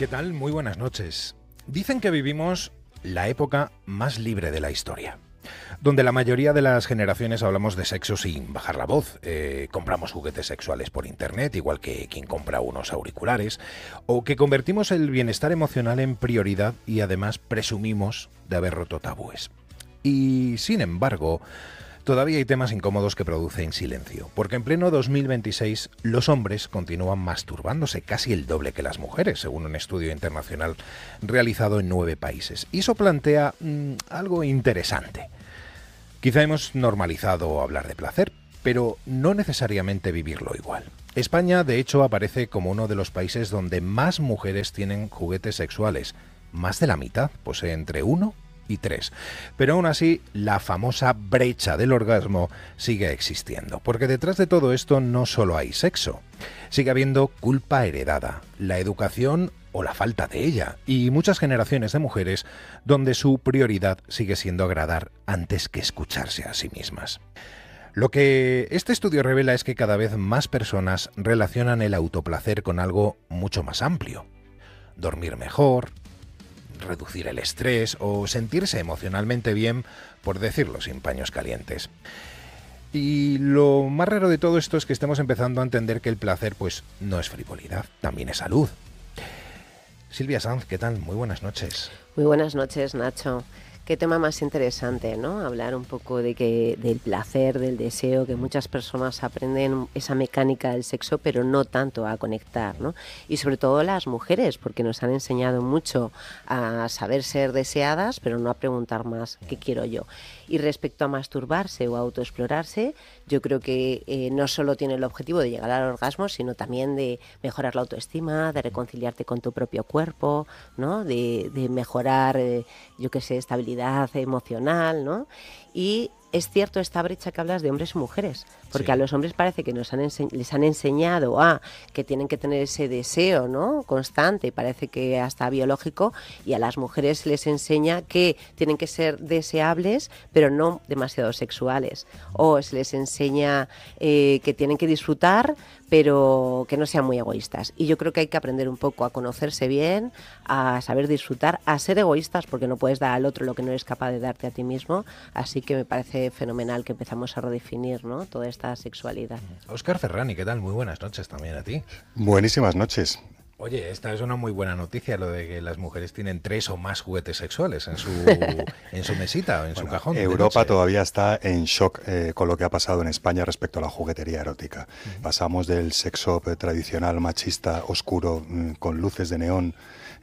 ¿Qué tal? Muy buenas noches. Dicen que vivimos la época más libre de la historia, donde la mayoría de las generaciones hablamos de sexo sin bajar la voz, compramos juguetes sexuales por internet, igual que quien compra unos auriculares, o que convertimos el bienestar emocional en prioridad y además presumimos de haber roto tabúes. Y sin embargo, todavía hay temas incómodos que producen silencio, porque en pleno 2026 los hombres continúan masturbándose casi el doble que las mujeres, según un estudio internacional realizado en 9 países. Y eso plantea algo interesante. Quizá hemos normalizado hablar de placer, pero no necesariamente vivirlo igual. España, de hecho, aparece como uno de los países donde más mujeres tienen juguetes sexuales. Más de la mitad posee entre 1 y 3. Pero aún así, la famosa brecha del orgasmo sigue existiendo, porque detrás de todo esto no solo hay sexo, sigue habiendo culpa heredada, la educación o la falta de ella, y muchas generaciones de mujeres donde su prioridad sigue siendo agradar antes que escucharse a sí mismas. Lo que este estudio revela es que cada vez más personas relacionan el autoplacer con algo mucho más amplio. Dormir mejor, reducir el estrés o sentirse emocionalmente bien, por decirlo sin paños calientes. Y lo más raro de todo esto es que estemos empezando a entender que el placer pues no es frivolidad, también es salud. Silvia Sanz, ¿qué tal? Muy buenas noches. Muy buenas noches, Nacho. Qué tema más interesante, ¿no? Hablar un poco del placer, del deseo, que muchas personas aprenden esa mecánica del sexo, pero no tanto a conectar, ¿no? Y sobre todo las mujeres, porque nos han enseñado mucho a saber ser deseadas, pero no a preguntar más qué quiero yo. Y respecto a masturbarse o a autoexplorarse, yo creo que no solo tiene el objetivo de llegar al orgasmo, sino también de mejorar la autoestima, de reconciliarte con tu propio cuerpo, ¿no? De mejorar, yo qué sé, estabilidad emocional, ¿no? Y es cierto esta brecha que hablas de hombres y mujeres, porque sí, a los hombres parece que les han enseñado que tienen que tener ese deseo, ¿no?, constante, parece que hasta biológico, y a las mujeres se les enseña que tienen que ser deseables, pero no demasiado sexuales, o se les enseña que tienen que disfrutar, pero que no sean muy egoístas. Y yo creo que hay que aprender un poco a conocerse bien, a saber disfrutar, a ser egoístas, porque no puedes dar al otro lo que no eres capaz de darte a ti mismo. Así que me parece fenomenal que empezamos a redefinir, ¿no?, toda esta sexualidad. Óscar Ferrani, ¿qué tal? Muy buenas noches también a ti. Buenísimas noches. Oye, esta es una muy buena noticia, lo de que las mujeres tienen 3 o más juguetes sexuales en su mesita o en su cajón. Europa todavía está en shock con lo que ha pasado en España respecto a la juguetería erótica. Pasamos del sexo tradicional, machista, oscuro, con luces de neón,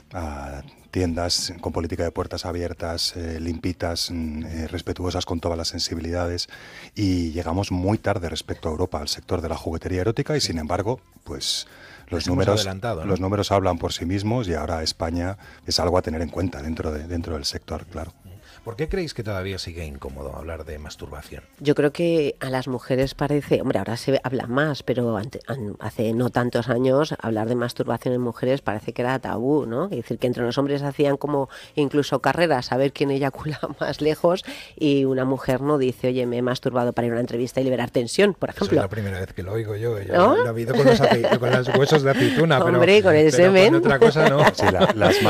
a tiendas con política de puertas abiertas, limpitas, respetuosas con todas las sensibilidades, y llegamos muy tarde respecto a Europa al sector de la juguetería erótica, y sin embargo, pues los números hablan por sí mismos, y ahora España es algo a tener en cuenta dentro del sector, claro. ¿Por qué creéis que todavía sigue incómodo hablar de masturbación? Yo creo que a las mujeres parece, hombre, ahora se habla más, pero hace no tantos años hablar de masturbación en mujeres parece que era tabú, ¿no? Es decir, que entre los hombres hacían como incluso carreras a ver quién eyacula más lejos, y una mujer no dice, oye, me he masturbado para ir a una entrevista y liberar tensión, por ejemplo. Eso es la primera vez que lo oigo yo, ¿no? Lo he oído con los huesos de aceituna, hombre, con el semen. Con otra cosa no. Sí, las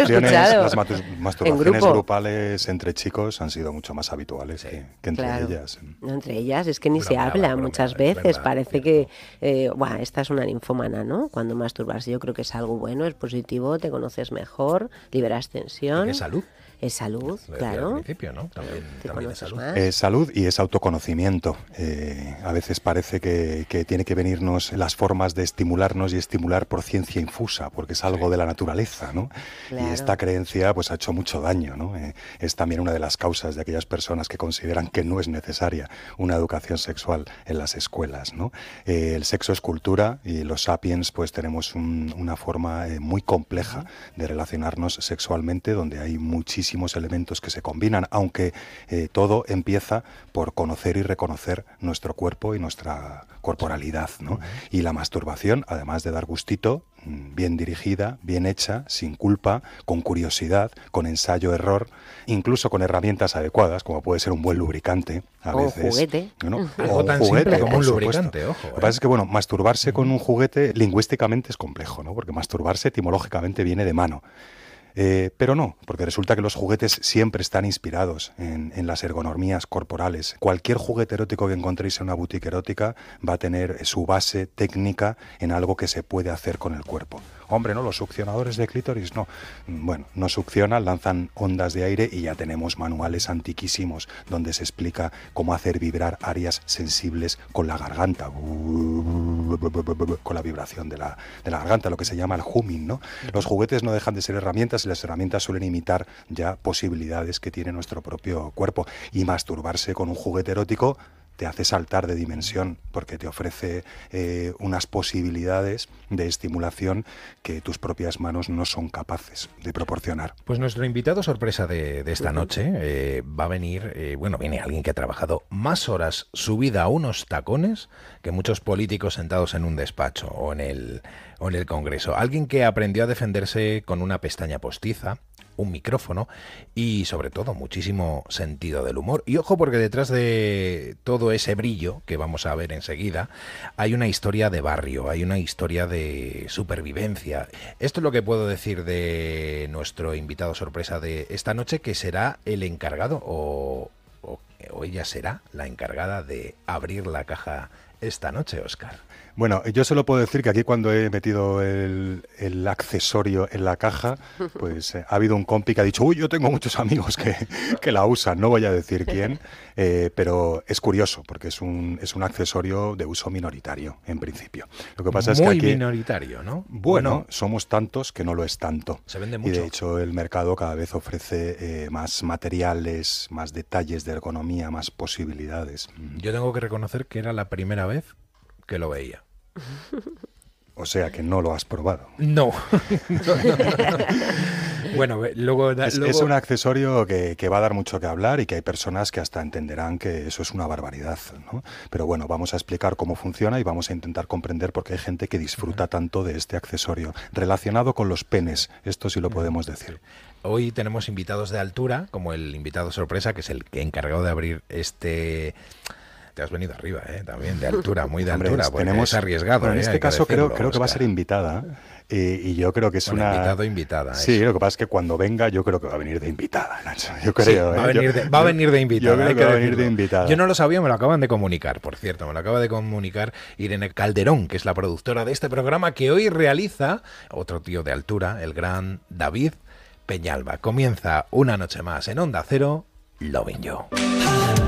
masturbaciones grupales entre chicos han sido mucho más habituales que entre ellas. No, entre ellas es que ni se habla muchas veces, parece que esta es una ninfómana, ¿no? Cuando masturbas, yo creo que es algo bueno, es positivo, te conoces mejor, liberas tensión. ¿Es salud? Es salud, claro. Al principio, ¿no? También es salud. Es salud y es autoconocimiento. A veces parece que tiene que venirnos las formas de estimularnos y estimular por ciencia infusa, porque es algo de la naturaleza, ¿no? Claro. Y esta creencia pues ha hecho mucho daño, ¿no? Es también una de las causas de aquellas personas que consideran que no es necesaria una educación sexual en las escuelas, ¿no? El sexo es cultura, y los sapiens pues tenemos una forma muy compleja de relacionarnos sexualmente, donde hay muchísimos elementos que se combinan, aunque todo empieza por conocer y reconocer nuestro cuerpo y nuestra corporalidad, ¿no? Y la masturbación, además de dar gustito, bien dirigida, bien hecha, sin culpa, con curiosidad, con ensayo-error, incluso con herramientas adecuadas, como puede ser un buen lubricante a veces. Juguete. ¿no? Algo tan simple como un lubricante, ojo. Lo que pasa es que, bueno, masturbarse con un juguete lingüísticamente es complejo, ¿no? Porque masturbarse etimológicamente viene de mano. Pero no, porque resulta que los juguetes siempre están inspirados en las ergonomías corporales. Cualquier juguete erótico que encontréis en una boutique erótica va a tener su base técnica en algo que se puede hacer con el cuerpo. Hombre, ¿no? Los succionadores de clítoris, no. Bueno, no succionan, lanzan ondas de aire y ya tenemos manuales antiquísimos donde se explica cómo hacer vibrar áreas sensibles con la garganta, con la vibración de la garganta, lo que se llama el humming, ¿no? Los juguetes no dejan de ser herramientas y las herramientas suelen imitar ya posibilidades que tiene nuestro propio cuerpo. Y masturbarse con un juguete erótico te hace saltar de dimensión porque te ofrece unas posibilidades de estimulación que tus propias manos no son capaces de proporcionar. Pues nuestro invitado sorpresa de esta noche va a venir, viene alguien que ha trabajado más horas subida a unos tacones que muchos políticos sentados en un despacho o en el Congreso. Alguien que aprendió a defenderse con una pestaña postiza, un micrófono y sobre todo muchísimo sentido del humor. Y ojo, porque detrás de todo ese brillo que vamos a ver enseguida hay una historia de barrio, hay una historia de supervivencia. Esto es lo que puedo decir de nuestro invitado sorpresa de esta noche, que será el encargado o ella será la encargada de abrir la caja esta noche, Óscar. Bueno, yo solo puedo decir que aquí cuando he metido el accesorio en la caja, pues ha habido un compi que ha dicho, uy, yo tengo muchos amigos que la usan, no voy a decir quién, pero es curioso porque es un accesorio de uso minoritario, en principio. Lo que pasa es que aquí, minoritario, ¿no? Bueno, somos tantos que no lo es tanto. Se vende mucho. Y de hecho el mercado cada vez ofrece más materiales, más detalles de ergonomía, más posibilidades. Yo tengo que reconocer que era la primera vez que lo veía. O sea que no lo has probado. No. Bueno, luego... Es un accesorio que va a dar mucho que hablar y que hay personas que hasta entenderán que eso es una barbaridad, ¿no? Pero bueno, vamos a explicar cómo funciona y vamos a intentar comprender por qué hay gente que disfruta tanto de este accesorio relacionado con los penes. Esto sí lo podemos decir. Hoy tenemos invitados de altura, como el invitado sorpresa, que es el encargado de abrir este... Te has venido arriba, también, de altura, muy de altura. Hombre, tenemos arriesgado. Bueno, en este caso creo que va a ser invitada y yo creo que es invitada. Sí, eso. Lo que pasa es que cuando venga yo creo que va a venir de invitada, Nacho. Yo creo. Sí, va a venir de invitada. Yo creo que va a venir de invitada. Yo no lo sabía, me lo acaban de comunicar, por cierto. Me lo acaba de comunicar Irene Calderón, que es la productora de este programa, que hoy realiza otro tío de altura, el gran David Peñalba. Comienza una noche más en Onda Cero, Loving You.